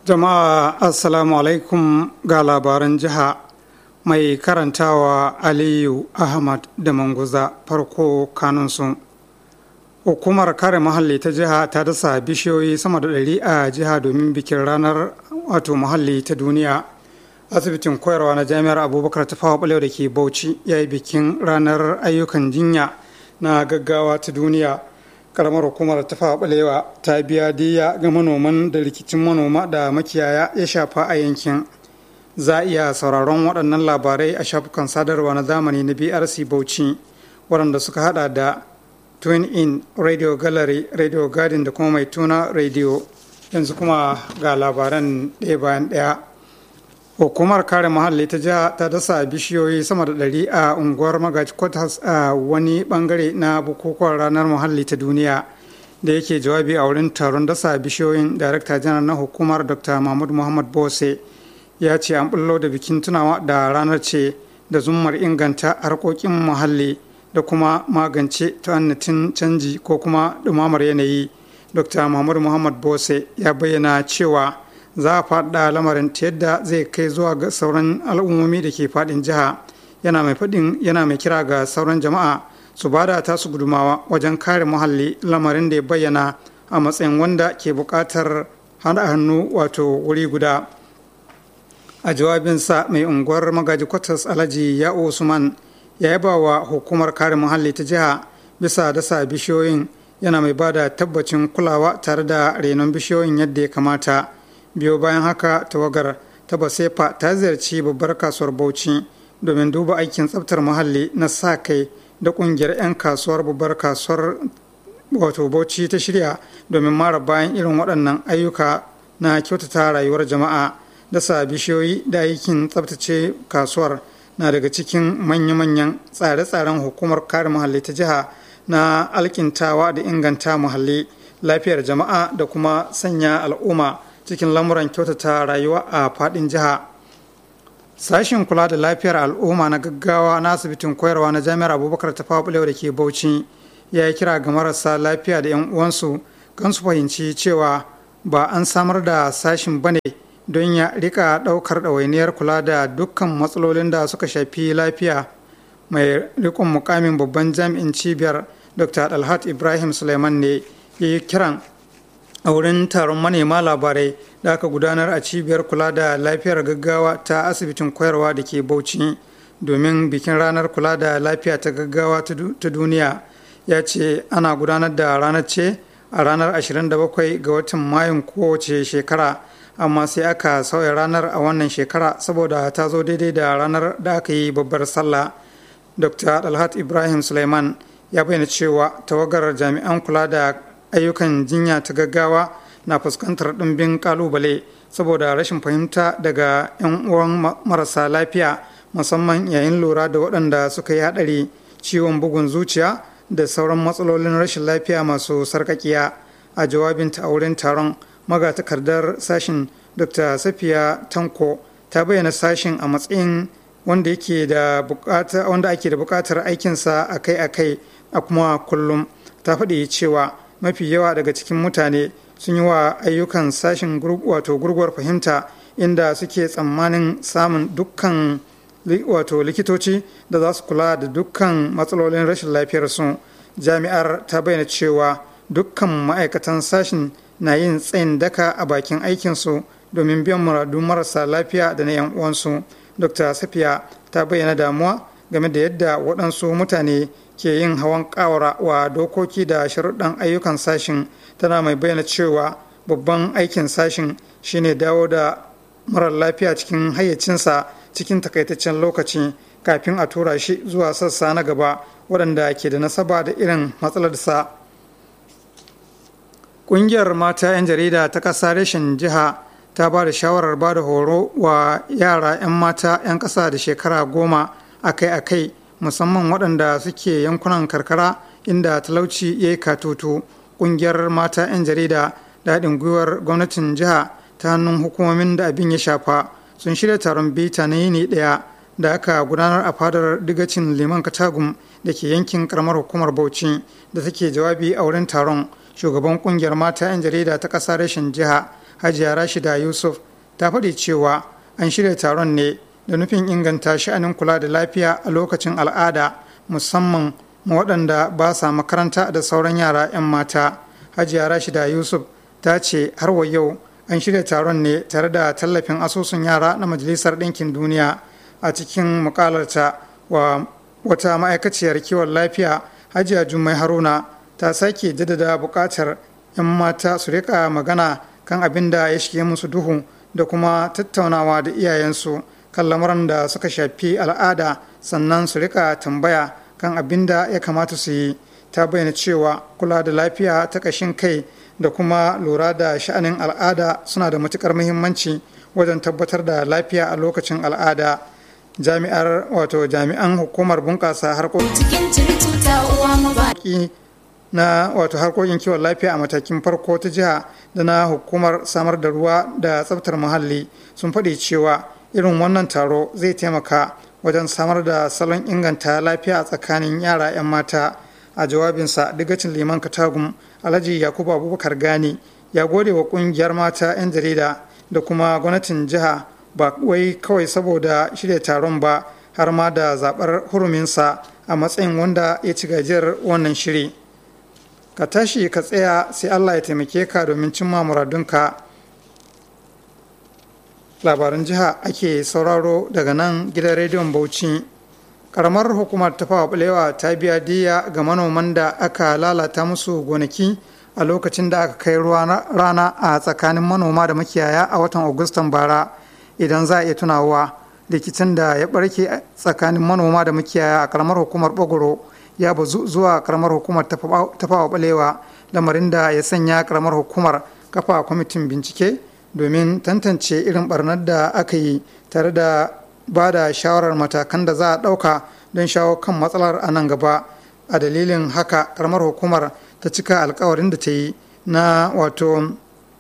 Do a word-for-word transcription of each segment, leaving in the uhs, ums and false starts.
Jama'a Assalamu alaikum ga labaran jiha mai karantawa Aliyu Ahmad da Manguza farko kanunsu. Hukumar kare muhalli ta jiha ta dasa bishiyoyi sama da ɗari a jiha domin bikin ranar wato muhalli ta duniya. Asibitin koyarwa na jami'ar Abubakar Tafawa Balewa da ke Bauchi ya yi bikin ranar ayyukan jinya na gaggawa ta duniya. Karamar hukumar Tafawa Balewa ta biya diya ga manoman da rikicin manoma da makiyaya ya shafa a yankin. Za a iya sauraron waɗannan labarai a shafukan sadarwa na zamani na B R C Bauchi waɗanda suka hada da Twin In, Radio Gallery, Radio Garden da kuma mai tuna Radio. Yanzu kuma ga labaran ɗaya bayan ɗaya. Hukumar kare muhalli ta jiha ta dasa bishiyoyi sama da ɗari a unguwar Magaji Quarters a wani bangare na bukukuwan ranar muhalli ta duniya. Da yake jawabi a wurin taron dasa bishiyoyin, Darakta Janar na hukumar Doctor Mahmud Muhammad Bose ya ce an bullo da bikin tunawa da ranar ce da zummar inganta harkokin muhalli da kuma magance ta'annatin canji ko kuma ɗumamar yanayi. Doctor Mahmud Muhammad Bose ya bayyana cewa za a faɗa lamarin ta yadda zai kai zuwa ga sauran al'ummomi da ke faɗin jiha. Yana mai faɗin yana mai kira ga sauran jama'a su bada tasu gudumawa wajen kare muhalli, lamarin da ya bayyana a matsayin wanda ke buƙatar haɗa hannu wato wuri guda. A jawabinsa mai unguwar Magaji Kwatas Alhaji Ya'u Usman ya yaba wa hukumar kare muhalli ta jiha bisa dasa bishiyoyin, yana mai bada tabbacin kulawa tare da renon bishiyoyin yadda ya kamata. Biyo bayan haka tawagar ta Basefa ta ziyarci babbar kasuwar Bauchi domin duba aikin tsaftar muhalli na sa kai da kungiyar 'yan kasuwar babbar kasuwar wato Bauchi ta shirya domin mara bayan irin waɗannan ayyuka na kyautata rayuwar jama'a. Dasa bishiyoyi da aikin tsaftace kasuwar na daga cikin manya-manyan tsare-tsaren hukumar kare muhalli ta jiha na alkintawa da inganta muhalli, lafiyar jama'a da kuma sanya al'umma cikin lamuran kyautata rayuwa a fadin jiha. Sashen kula da lafiyar al'umma na gaggawa na asibitin koyarwa na jami'ar Abubakar Tafawa Balewa da ke Bauchi ya yi kira ga marasa lafiya da 'yan uwansu kan su fahimci cewa ba an samar da sashin bane don ya rika daukar ɗawainiyar kula da dukkan matsalolin da suka shafi lafiya. Mai rikon mukamin babban jami'in cibiyar Dr. Dalhat Ibrahim Suleiman ne ya yi kiran a wurin taron manema labarai da aka gudanar a cibiyar kula da lafiyar gaggawa ta asibitin koyarwa da ke Bauchi domin bikin ranar kula da lafiya ta gaggawa ta duniya. Ya ce ana gudanar da ranar ce a ranar ashirin da bakwai ga watan Mayun kowace shekara, amma sai aka sauya ranar a wannan shekara saboda ta zo daidai da ranar da aka yi babbar sallah. Dr. Dalhat Ibrahim Suleiman ya bayyana cewa tawagar jami'an kula da ayyukan jinya ta gaggawa na fuskantar ɗimbin kalubale saboda rashin fahimta daga 'yan uwan marasa lafiya, musamman yayin lura da waɗanda suka yi haɗari, ciwon bugun zuciya da sauran matsalolin rashin lafiya masu sarƙaƙiya. A jawabinta a wurin taron, magatakardar sashin Dr. Safiya Tanko ta bayyana sashin a matsayin wanda yake da bukata wanda ake da buƙatar aikinsa akai-akai a kuma kullum. Ta faɗi cewa mafi yawa daga cikin mutane sun yi wa ayyukan sashin wato gurguwar fahimta, inda suke tsammanin samun dukkan wato likitoci da za su kula da dukkan matsalolin rashin lafiyarsu. Jami'ar ta bayyana cewa dukkan ma'aikatan sashin na yin tsayin daka a bakin aikinsu domin biyan muradun marasa lafiya da na 'yan uwansu. Dr. Safiya ta bayyana damuwa game da yadda waɗansu mutane ke yin hawan kawara wa dokoki da sharuɗan ayyukan sashin. Tana mai bayyana cewa babban aikin sashin shine dawo da marar lafiya cikin hayyacinsa cikin takaitaccen lokaci kafin a tura shi zuwa sassa na gaba waɗanda ke da nasaba da irin matsalarsa. Ƙungiyar mata 'yan jarida ta ƙasa reshen jiha ta ba da shawarar ba da horo wa yara 'yan mata 'yan ƙasa da shekara goma akai-akai, musamman waɗanda suke yankunan karkara inda talauci ya yi katutu. Ƙungiyar mata 'yan jarida da haɗin gwiwar gwamnatin jiha ta hannun hukumomin da abin ya shafa sun shirya taron bita na yini ɗaya da aka gudanar a fadar digacin liman katagum da ke yankin karamar hukumar Bauchi. Da take jawabi a wurin taron, shugaban ƙungiyar mata 'yan jarida ta ƙasa reshen jiha hajiya rashida yusuf ta faɗi cewa an shirya taron ne da nufin inganta sha'anin kula da lafiya a lokacin al'ada musamman ma waɗanda ba sa makaranta da sauran yara 'yan mata. hajiya rashida yusuf ta ce har wa yau an shirya taron ne tare da tallafin asusun yara na majalisar ɗinkin duniya. A cikin mukalarta wa wata ma'aikaciyar kiwon lafiya hajiya jummai haruna ta sake jaddada buƙatar 'yan mata su rika magana kan abin da ya shige musu duhu da kuma tattaunawa da iyayensu kan lamuran da suka shafi al'ada, sannan su rika tambaya kan abin da ya kamata su yi. Ta bayyana cewa kula da lafiya ta ƙashin kai da kuma lura da sha'anin al'ada suna da matuƙar muhimmanci wajen tabbatar da lafiya a lokacin al'ada. Jami'ar wato jami'an hukumar bunƙasa harkokin na wato harkokin kiwon lafiya a matakin farko ta jiha da na hukumar samar da ruwa da tsaftar muhalli sun faɗi cewa irin wannan taro zai taimaka wajen samar da salon inganta lafiya a tsakanin yara 'yan mata. A jawabinsa digacin liman katagum alhaji yakubu abubakar gani ya gode wa kungiyar mata 'yan jarida da kuma gwamnatin jiha ba wai kawai saboda shirya taron ba har ma da zaɓar huruminsa a matsayin wanda ya ci gajiyar wannan shiri. Ka tashi ka tsaya sai Allah ya taimake ka domin cimma muradunka. Labaran jiha ake sauraro daga nan gidan rediyon Bauchi. Karamar hukumar Tafawa Balewa ta biya diya ga manoman da aka lalata musu gonaki a lokacin da aka kai ruwa rana a tsakanin manoma da makiyaya a watan Agustan bara. Idan za a iya tunawa, rikicin da ya barke tsakanin manoma da makiyaya a karamar hukumar Bogoro ya bazu zuwa karamar hukumar Tafawa Balewa, lamarin da ya sanya karamar hukumar kafa kwamitin bincike domin tantance irin barnar da aka yi tare da ba da shawarar matakan da za a ɗauka don shawo kan matsalar a nan gaba. A dalilin haka karamar hukumar ta cika alkawarin da ta yi na wato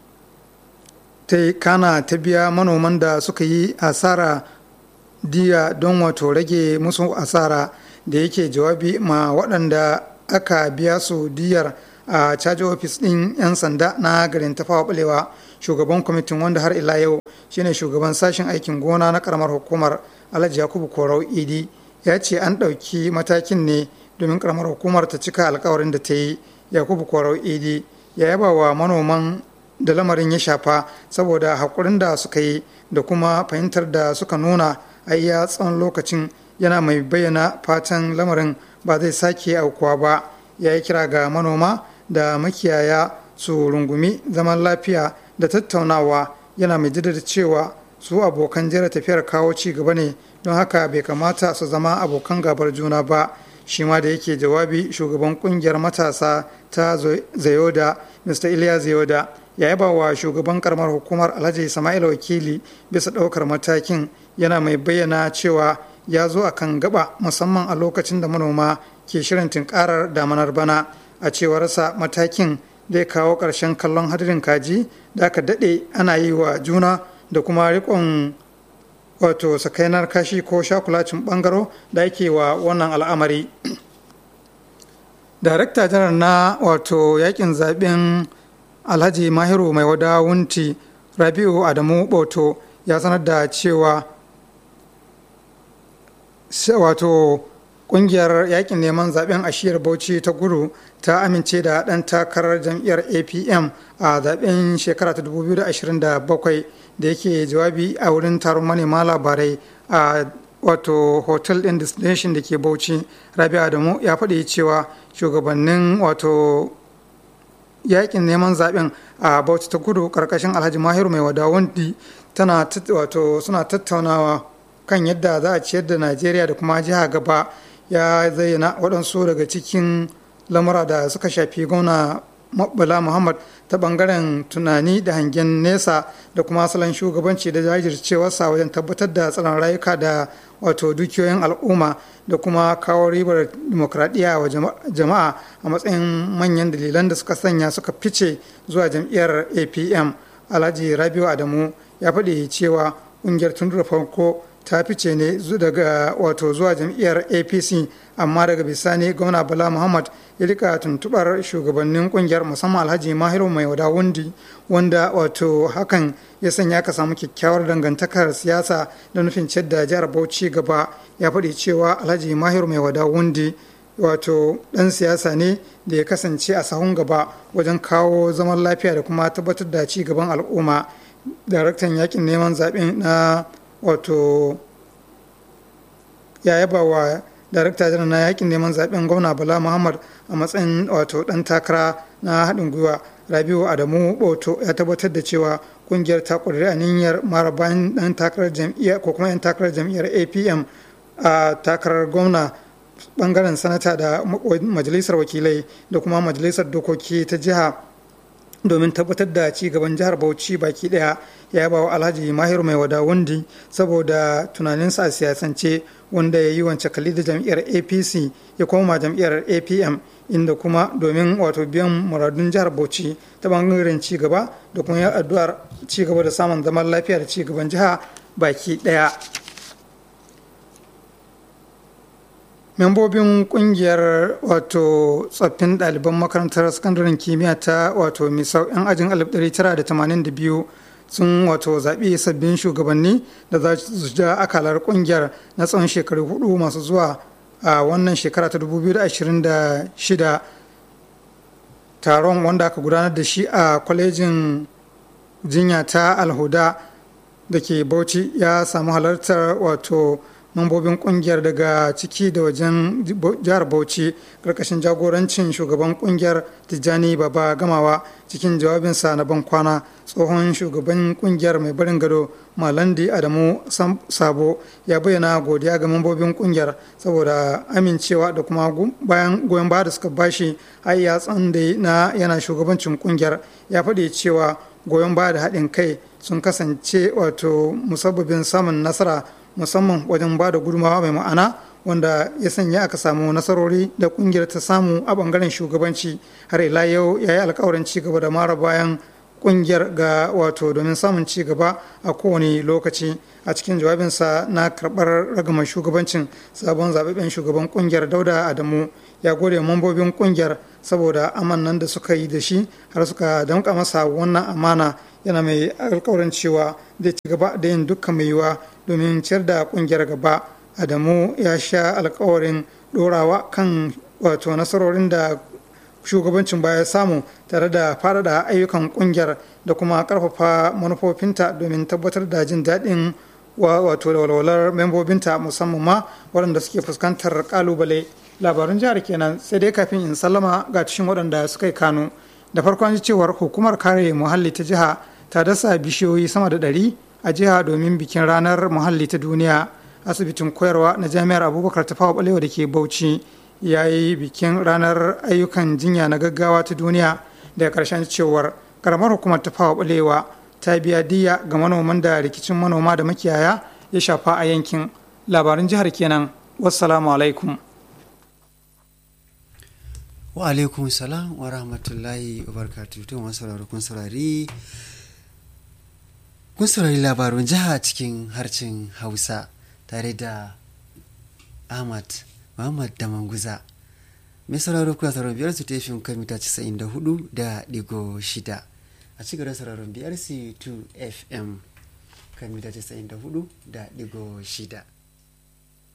ta yi kana ta biya manoman da suka yi asara diya don wato rage musu asara. Da yake jawabi ma waɗanda aka biya su diyar a caji ofis ɗin 'yan sanda na garin Tafawa Balewa, shugaban kwamitin wanda har ila yau shine shugaban sashen aikin gona na karamar hukumar alhaji yakubu korau idi ya ce an ɗauki matakin ne domin karamar hukumar ta cika alkawarin da ta yi. Yakubu korau idi ya yaba wa manoman da lamarin ya shafa saboda haƙurin da suka yi da kuma fahimtar da suka nuna a iya tsawon lokacin, yana mai bayyana fatan lamarin ba zai sake aukuwa ba. Ya yi kira ga manoma da makiyaya su rungumi zaman lafiya da tattaunawa, yana mai jaddada cewa su abokan jera tafiyar kawo ci gaba ne, don haka bai kamata su zama abokan gabar juna ba. Shi ma da yake jawabi, shugaban kungiyar matasa ta zayoda mr iliya zayoda ya yaba wa shugaban karamar hukumar alhaji sama'ila wakili bisa ɗaukar matakin, yana mai bayyana cewa ya zo a kan gaba musamman a lokacin da manoma ke shirin tunkarar damanar bana. A cewarsa matakin zai kawo ƙarshen kallon hadirin kaji da aka daɗe ana yi wa juna da kuma riƙon wato sakainar kashi ko shakulacin ɓangaro da ake wa wannan al'amari. Darakta janar na wato yakin zaben alhaji mahiru mai wada wunti rabi'u adamu boto ya sanar da cewa wato kungiyar yakin neman zaben ashiyar bauchi ta gudu ta amince da dan takarar jam'iyyar A P M a zaben shekara ta dubu biyu da ashirin da bakwai. Da yake jawabi a wurin taron manema labarai a wato hotel din destination da ke bauchi, rabi adamu ya faɗi cewa shugabannin wato yakin neman zaben a bauchi ta kudu karkashin alhaji mahiru mai wada wandi tana wato suna tattaunawa kan yadda za a ciyar da najeriya da kuma jiha gaba. Ya zayyana waɗansu daga cikin lamura da suka shafi gwamna Bala Muhammad ta bangaren tunani da hangen nesa da kuma salon shugabanci da jajircewarsa wajen tabbatar da tsaron rayuka da wato dukiyoyin al'umma da kuma kawo ribar demokradiyya wa jama'a a matsayin manyan dalilan da suka sanya suka fice zuwa jam'iyyar A P M. Alhaji Rabiu Adamu ya faɗi cewa ƙungiyar tun da farko ta fice ne daga wato zuwa jam'iyyar A P C, amma daga bisani gwamna Bala Muhammad ya rika tuntubar shugabannin kungiyar musamman Alhaji Mahiru Mai Wada Wundi, wanda wato hakan ya sanya ka samu kyakkyawar dangantakar siyasa da nufin ciyar da jihar Bauchi gaba. Ya faɗi cewa Alhaji Mahiru Mai Wada Wundi wato ɗan siyasa ne da ya kasance a sahun gaba wajen kawo zaman lafiya da kuma tabbatar da ci gaban al'umma. Daraktan yakin neman zaɓen na wato ya yaba wa darakta janar na yakin neman zaɓen gwamna Bala Muhammad a matsayin wato ɗan takara na haɗin gwiwa. Rabiu Adamu Boto ya tabbatar da cewa kungiyar ta ƙudiri aniyar mara bayan ɗan takarar jam'iyyar ko kuma 'yan takarar jam'iyyar A P M a takarar gwamna, bangaren sanata da majalisar wakilai da kuma majalisar dokoki ta jiha domin tabbatar da ci gaban jihar Bauchi baki daya. Ya ba wa Alhaji Mahiru Mai Wada Wundi saboda tunaninsa a siyasance, wanda ya yi wance kalli da jam'iyyar A P C ya koma jam'iyyar A P M, inda kuma domin wato biyan muradun jihar Bauchi ta bangaren ci gaba da kuma yin addu'ar ci gaba da samun zaman lafiya da ci gaban jiha baki daya. Membobin kungiyar wato tsoffin ɗaliban makarantar sakandaren kimiyya ta wato misau 'yan ajin alif ɗari tara da tamanin da biyu sun wato zaɓi sabbin shugabanni da za su ja akalar kungiyar na tsawon shekaru hudu masu zuwa a wannan shekara ta dubu biyu da ashirin da shida. Taron, wanda aka gudanar da shi a kwalejin jinya ta Alhuda da ke Bauchi, ya samu halartar wato mambobin kungiyar daga ciki da wajen jihar Bauchi karkashin jagorancin shugaban kungiyar Tijjani Baba Gamawa. Cikin jawabinsa na ban kwana, tsohon shugaban kungiyar mai barin gado Malandi Adamu Sabo ya bayyana godiya ga mambobin kungiyar saboda amincewa da kuma bayan goyon baya da suka bashi a iya tsande na yana shugabancin kungiyar. Ya faɗi cewa goyon baya da haɗin kai sun kasance wato musabbabin samun nasara, musamman wajen ba da gudunmawa mai ma'ana, wanda ya sanya aka samu nasarori da kungiyar ta samu a bangaren shugabanci. Har ila yau ya yi alkawarin ci gaba da mara bayan kungiyar ga wato domin samun ci gaba a kowane lokaci. A cikin jawabinsa na karɓar ragamar shugabancin, sabon zababben shugaban kungiyar Dauda Adamu ya gode mambobin kungiyar saboda amannan da suka yi da shi har suka damƙa masa wannan amana, yana mai alkawarin cewa zai ci gaba da yin dukkan mai yiwuwa domin ciyar da kungiyar gaba. Adamu ya sha alkawarin dorawa kan wato nasarorin da shugabancin baya samu, tare da faɗaɗa ayyukan kungiyar da kuma ƙarfafa manufofinta domin tabbatar da jin daɗin wato da walwalar membobinta, musamman ma waɗanda suke fuskantar ƙalubale. Labarun jihar kenan, sai dai kafin in sallama ga cikin waɗanda suka yi kano. Da farko an ji cewar hukumar kare muhalli ta jiha ta dasa bishiyoyi sama da ɗari a jiha domin bikin ranar muhalli ta duniya. Asibitin koyarwa na jami'ar Abubakar Tafawa Balewa da ke Bauchi ya yi bikin ranar ayyukan jinya na gaggawa ta duniya. Daga ƙarshen cewar karamar hukumar Tafawa Balewa ta biya diya ga manoman da rikicin manoma da makiyaya ya shafa a yankin. Labarin jihar kenan, wassalamu alaikum. Wa alaikum salam wa rahmatullahi wa barakatuhu. To masu sauraro kun saurari kun saurari labarun jiha cikin harshen Hausa tare da Ahmad Muhammad da Manguza. Mai sauraro kuna sauraron biyar su tefin kan mita casa'in da hudu da digo shida. A ci gaba sauraron biyar C two F M kan mita casa'in da hudu da digo shida.